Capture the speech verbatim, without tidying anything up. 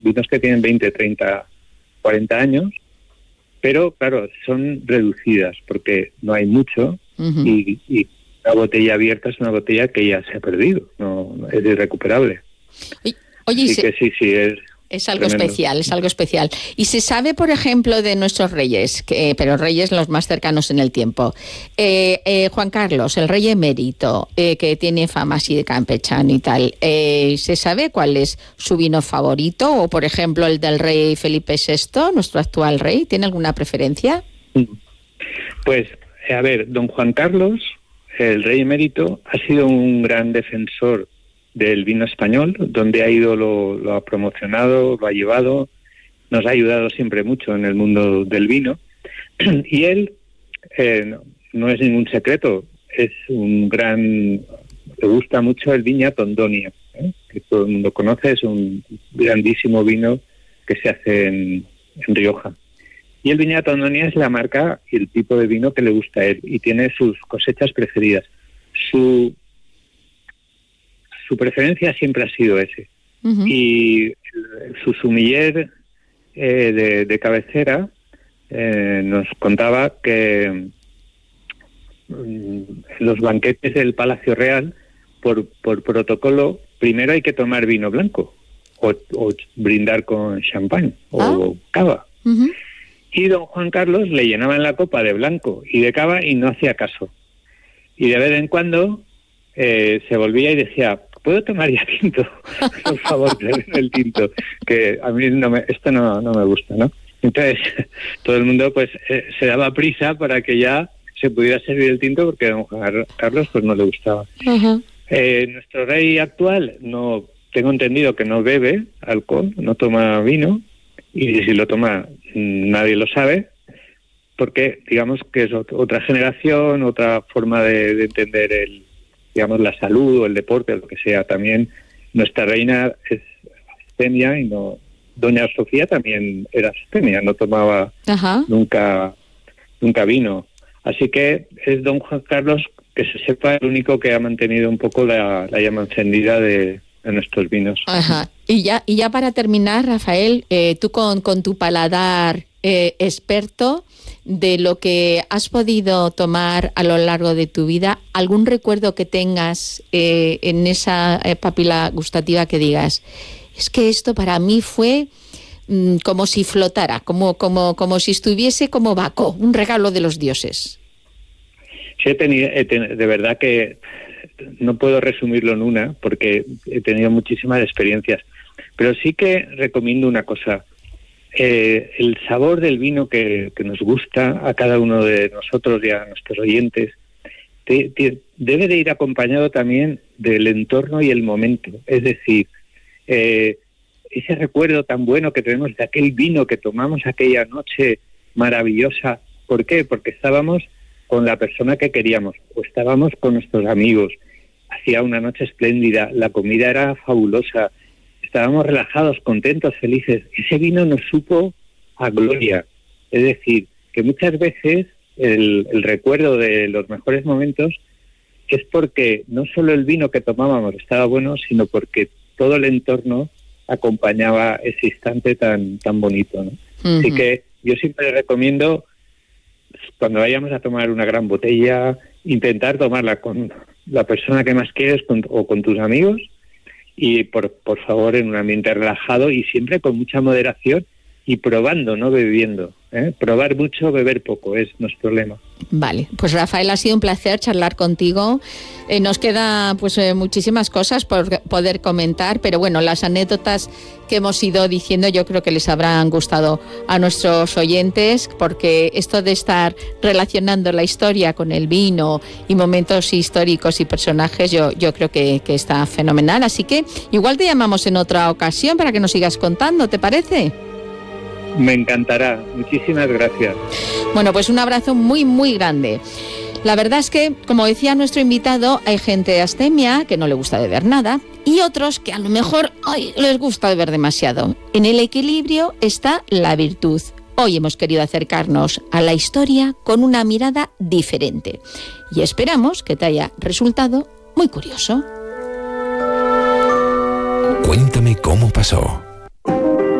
vinos que tienen veinte, treinta, cuarenta años, pero claro, son reducidas porque no hay mucho uh-huh. y, y la botella abierta es una botella que ya se ha perdido, no, no es irrecuperable. Oye, Así se... que sí, sí, es... Es algo tremendo. especial, es algo especial. Y se sabe, por ejemplo, de nuestros reyes, que, pero reyes los más cercanos en el tiempo. Eh, eh, Juan Carlos, el rey emérito, eh, que tiene fama así de campechano y tal, eh, ¿se sabe cuál es su vino favorito? O, por ejemplo, el del rey Felipe sexto, nuestro actual rey, ¿tiene alguna preferencia? Pues, a ver, don Juan Carlos, el rey emérito, ha sido un gran defensor del vino español, donde ha ido, lo, lo ha promocionado, lo ha llevado, nos ha ayudado siempre mucho en el mundo del vino. Y él, eh, no, no es ningún secreto, es un gran... le gusta mucho el Viña Tondonia, ¿eh? que todo el mundo conoce, es un grandísimo vino que se hace en, en Rioja. Y el Viña Tondonia es la marca y el tipo de vino que le gusta a él, y tiene sus cosechas preferidas. Su... Su preferencia siempre ha sido ese. Uh-huh. Y su sumiller eh, de, de cabecera eh, nos contaba que mm, en los banquetes del Palacio Real, por, por protocolo, primero hay que tomar vino blanco o, o brindar con champán o ah. cava. Uh-huh. Y don Juan Carlos le llenaban la copa de blanco y de cava y no hacía caso. Y de vez en cuando eh, se volvía y decía... ¿puedo tomar ya tinto? Por favor, el tinto, que a mí no me, esto no, no me gusta, ¿no? Entonces, todo el mundo pues eh, se daba prisa para que ya se pudiera servir el tinto, porque a don Juan Carlos pues no le gustaba. Uh-huh. Eh, nuestro rey actual, no tengo entendido que no bebe alcohol, no toma vino, y si lo toma nadie lo sabe, porque digamos que es otra generación, otra forma de, de entender el digamos la salud o el deporte, lo que sea. También nuestra reina es abstemia y no, doña Sofía también era abstemia, no tomaba Ajá. nunca nunca vino. Así que es don Juan Carlos, que se sepa, el único que ha mantenido un poco la, la llama encendida de, de nuestros vinos. Ajá. Y ya y ya para terminar, Rafael, eh, tú con, con tu paladar eh, experto de lo que has podido tomar a lo largo de tu vida, ¿algún recuerdo que tengas eh, en esa eh, papila gustativa que digas, es que esto para mí fue mm, como si flotara, como, como, como si estuviese como Bacó, un regalo de los dioses? Sí, he tenido, he ten, de verdad que no puedo resumirlo en una, porque he tenido muchísimas experiencias, pero sí que recomiendo una cosa. Eh, el sabor del vino que, que nos gusta a cada uno de nosotros y a nuestros oyentes te, te, debe de ir acompañado también del entorno y el momento. Es decir, eh, ese recuerdo tan bueno que tenemos de aquel vino que tomamos aquella noche maravillosa. ¿Por qué? Porque estábamos con la persona que queríamos o estábamos con nuestros amigos. Hacía una noche espléndida, la comida era fabulosa. Estábamos relajados, contentos, felices. Ese vino nos supo a gloria. Es decir, que muchas veces el, el recuerdo de los mejores momentos es porque no solo el vino que tomábamos estaba bueno, sino porque todo el entorno acompañaba ese instante tan tan bonito, ¿no? Uh-huh. Así que yo siempre recomiendo, cuando vayamos a tomar una gran botella, intentar tomarla con la persona que más quieres con, o con tus amigos, y por, por favor en un ambiente relajado y siempre con mucha moderación y probando, no bebiendo, ¿eh? Probar mucho, beber poco, es nuestro lema. Vale, pues Rafael, ha sido un placer charlar contigo. Eh, nos queda pues eh, muchísimas cosas por poder comentar, pero bueno, las anécdotas que hemos ido diciendo yo creo que les habrán gustado a nuestros oyentes, porque esto de estar relacionando la historia con el vino y momentos históricos y personajes, yo, yo creo que, que está fenomenal. Así que igual te llamamos en otra ocasión para que nos sigas contando, ¿te parece? Me encantará. Muchísimas gracias. Bueno, pues un abrazo muy, muy grande. La verdad es que, como decía nuestro invitado, hay gente de abstemia que no le gusta beber nada y otros que a lo mejor ay, les gusta beber demasiado. En el equilibrio está la virtud. Hoy hemos querido acercarnos a la historia con una mirada diferente y esperamos que te haya resultado muy curioso. Cuéntame cómo pasó.